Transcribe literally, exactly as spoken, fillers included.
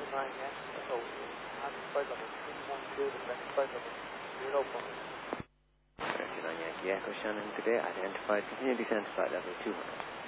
nine Yankee Echo. Identified level two one two, identified level zero point. thirty-nine Yankee Echo, Shannon today, identified, continue descent flight level two hundred.